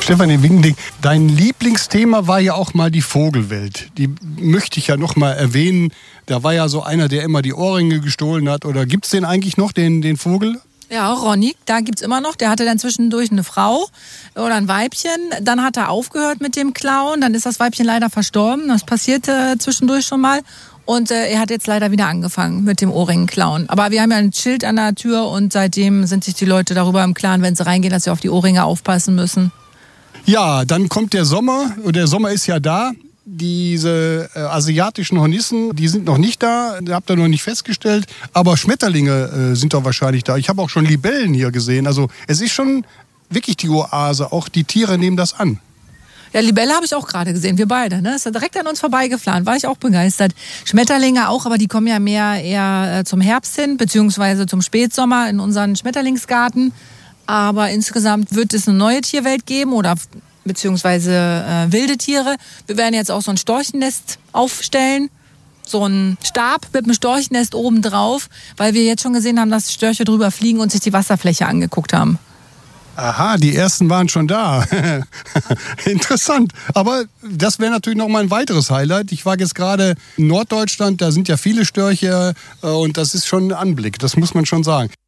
Stefanie Wingending, dein Lieblingsthema war ja auch mal die Vogelwelt. Die möchte ich ja noch mal erwähnen. Da war ja so einer, der immer die Ohrringe gestohlen hat. Oder gibt es den eigentlich noch, den Vogel? Ja, Ronny, da gibt's immer noch. Der hatte dann zwischendurch eine Frau oder ein Weibchen. Dann hat er aufgehört mit dem Klauen. Dann ist das Weibchen leider verstorben. Das passierte zwischendurch schon mal. Und er hat jetzt leider wieder angefangen mit dem Ohrringen-Klauen. Aber wir haben ja ein Schild an der Tür und seitdem sind sich die Leute darüber im Klaren, wenn sie reingehen, dass sie auf die Ohrringe aufpassen müssen. Ja, dann kommt der Sommer. Der Sommer ist ja da. Diese asiatischen Hornissen, die sind noch nicht da. Habt ihr noch nicht festgestellt. Aber Schmetterlinge sind doch wahrscheinlich da. Ich habe auch schon Libellen hier gesehen. Also es ist schon wirklich die Oase. Auch die Tiere nehmen das an. Ja, Libelle habe ich auch gerade gesehen, wir beide. Ne? Ist ja direkt an uns vorbeigeflogen, war ich auch begeistert. Schmetterlinge auch, aber die kommen ja eher zum Herbst hin, beziehungsweise zum Spätsommer in unseren Schmetterlingsgarten. Aber insgesamt wird es eine neue Tierwelt geben oder beziehungsweise wilde Tiere. Wir werden jetzt auch so ein Storchennest aufstellen. So ein Stab mit einem Storchennest oben drauf, weil wir jetzt schon gesehen haben, dass Störche drüber fliegen und sich die Wasserfläche angeguckt haben. Aha, die ersten waren schon da. Interessant. Aber das wäre natürlich noch mal ein weiteres Highlight. Ich war jetzt gerade in Norddeutschland, da sind ja viele Störche und das ist schon ein Anblick, das muss man schon sagen.